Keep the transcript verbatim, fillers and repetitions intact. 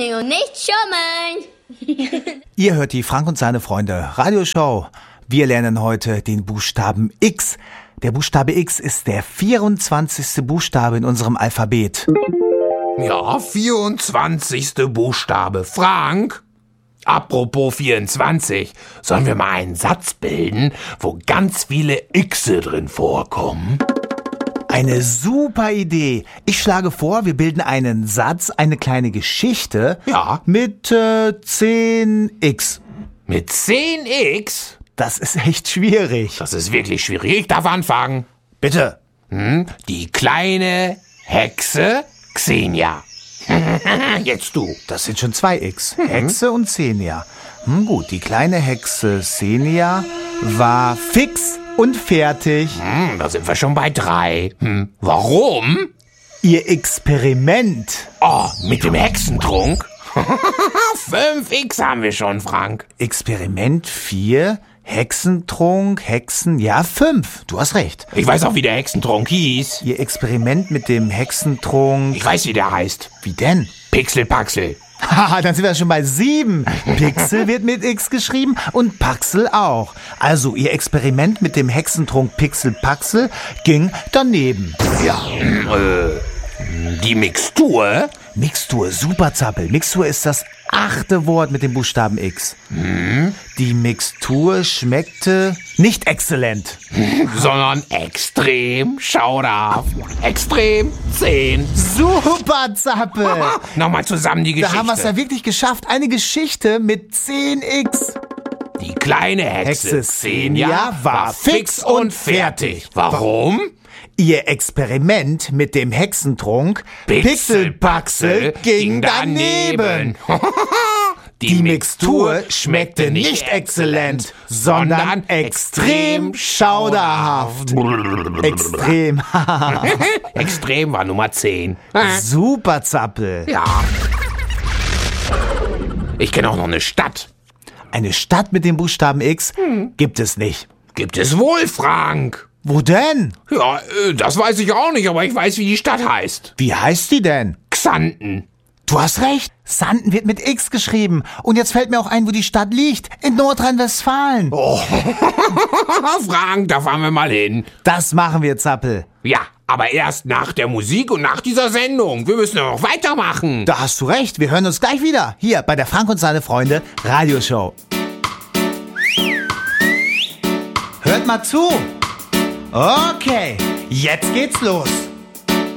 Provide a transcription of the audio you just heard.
Honey und nicht schummeln. Ihr hört die Frank und seine Freunde Radioshow. Wir lernen heute den Buchstaben X. Der Buchstabe X ist der vierundzwanzigste Buchstabe in unserem Alphabet. Ja, vierundzwanzigste Buchstabe. Frank, apropos vierundzwanzig, sollen wir mal einen Satz bilden, wo ganz viele Xe drin vorkommen? Eine super Idee. Ich schlage vor, wir bilden einen Satz, eine kleine Geschichte Ja. mit äh, zehn X. Mit zehn X? Das ist echt schwierig. Das ist wirklich schwierig. Ich darf anfangen. Bitte. Hm? Die kleine Hexe Xenia. Jetzt du. Das sind schon zwei X. Hexe und Xenia. Hm, gut, die kleine Hexe Xenia war fix und fertig. Hm, da sind wir schon bei drei. Hm, warum? Ihr Experiment. Oh, mit dem Hexentrunk? Fünf X haben wir schon, Frank. Experiment vier, Hexentrunk, Hexen, ja, fünf. Du hast recht. Ich weiß auch, wie der Hexentrunk hieß. Ihr Experiment mit dem Hexentrunk. Ich weiß, wie der heißt. Wie denn? Pixelpaxel. Haha, dann sind wir schon bei sieben. Pixel wird mit X geschrieben und Paxel auch. Also, ihr Experiment mit dem Hexentrunk Pixel-Paxel ging daneben. Ja, äh, die Mixtur? Mixtur, super Zappel. Mixtur ist das achte Wort mit dem Buchstaben X. Hm? Die Mixtur schmeckte nicht exzellent. Sondern extrem schauderhaft. Extrem zehn. Super Zappel. Nochmal zusammen die Geschichte. Da haben wir es ja wirklich geschafft. Eine Geschichte mit zehn X. Die kleine Hexe Hexe Xenia war fix und fertig. Warum? Ihr Experiment mit dem Hexentrunk Pixelpaxel ging daneben. Die Mixtur schmeckte nicht exzellent, sondern extrem schauderhaft. Extrem. Extrem war Nummer zehn. Super Zappel. Ja. Ich kenne auch noch eine Stadt. Eine Stadt mit dem Buchstaben X gibt es nicht. Gibt es wohl, Frank? Wo denn? Ja, äh, das weiß ich auch nicht, aber ich weiß, wie die Stadt heißt. Wie heißt die denn? Xanten. Du hast recht. Xanten wird mit X geschrieben. Und jetzt fällt mir auch ein, wo die Stadt liegt. In Nordrhein-Westfalen. Oh. Frank, da fahren wir mal hin. Das machen wir, Zappel. Ja, aber erst nach der Musik und nach dieser Sendung. Wir müssen ja noch weitermachen. Da hast du recht. Wir hören uns gleich wieder. Hier bei der Frank und seine Freunde Radioshow. Hört mal zu. Okay, jetzt geht's los.